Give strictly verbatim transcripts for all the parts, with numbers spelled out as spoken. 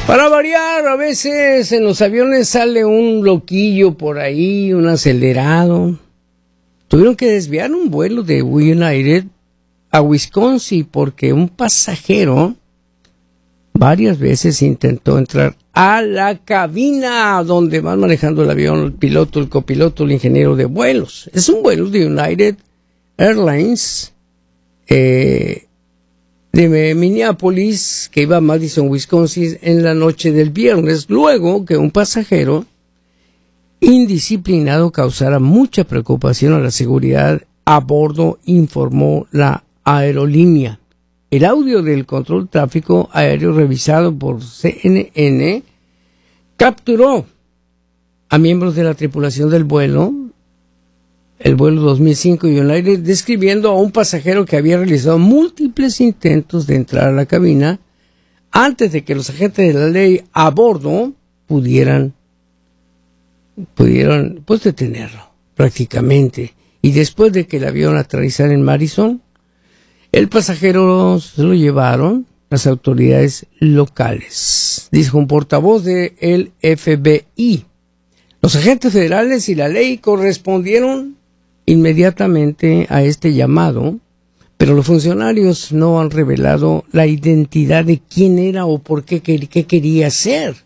Para variar, a veces en los aviones sale un loquillo por ahí, un acelerado. Tuvieron que desviar un vuelo de United a Wisconsin porque un pasajero varias veces intentó entrar a la cabina donde van manejando el avión, el piloto, el copiloto, el ingeniero de vuelos. Es un vuelo de United Airlines eh, de Minneapolis que iba a Madison, Wisconsin en la noche del viernes, luego que un pasajero indisciplinado causara mucha preocupación a la seguridad a bordo, informó la aerolínea. El audio del control de tráfico aéreo revisado por C N N capturó a miembros de la tripulación del vuelo, el vuelo dos mil cinco United, describiendo a un pasajero que había realizado múltiples intentos de entrar a la cabina antes de que los agentes de la ley a bordo pudieran, pudieran pues detenerlo prácticamente. Y después de que el avión aterrizara en Madison, el pasajero se lo llevaron las autoridades locales, dijo un portavoz del F B I. Los agentes federales y la ley correspondieron inmediatamente a este llamado, pero los funcionarios no han revelado la identidad de quién era o por qué, qué, qué quería hacer.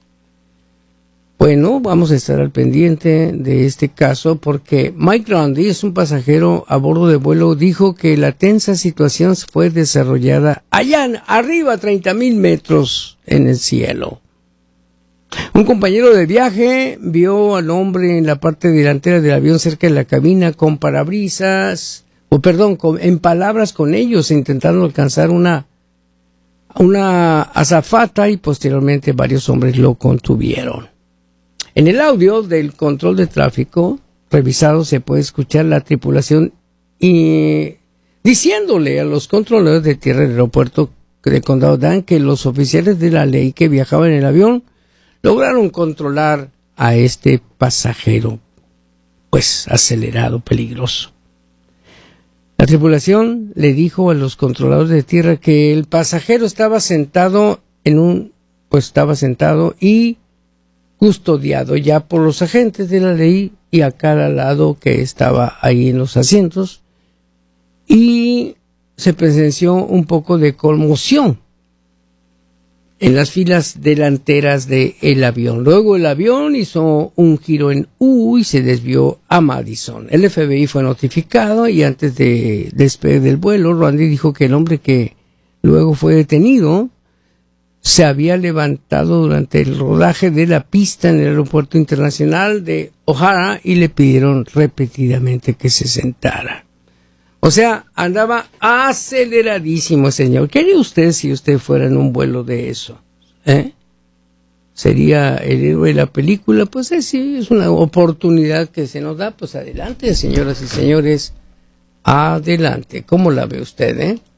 Bueno, vamos a estar al pendiente de este caso porque Mike Grundy es un pasajero a bordo de vuelo, dijo que la tensa situación fue desarrollada allá arriba a treinta mil metros en el cielo. Un compañero de viaje vio al hombre en la parte delantera del avión cerca de la cabina con parabrisas, o perdón, con, en palabras con ellos, intentando alcanzar una, una azafata y posteriormente varios hombres lo contuvieron. En el audio del control de tráfico revisado se puede escuchar la tripulación y diciéndole a los controladores de tierra del aeropuerto de Condado Dan que los oficiales de la ley que viajaban en el avión lograron controlar a este pasajero, pues acelerado, peligroso. La tripulación le dijo a los controladores de tierra que el pasajero estaba sentado en un, pues estaba sentado y custodiado ya por los agentes de la ley y a cada lado que estaba ahí en los asientos, y se presenció un poco de conmoción en las filas delanteras del avión. Luego el avión hizo un giro en U y se desvió a Madison. El F B I fue notificado y antes de despedir del vuelo, Randy dijo que el hombre que luego fue detenido se había levantado durante el rodaje de la pista en el aeropuerto internacional de O'Hara y le pidieron repetidamente que se sentara. O sea, andaba aceleradísimo, señor. ¿Qué haría usted si usted fuera en un vuelo de eso? ¿Eh? ¿Sería el héroe de la película? Pues eh, sí, es una oportunidad que se nos da. Pues adelante, señoras y señores, adelante. ¿Cómo la ve usted, eh?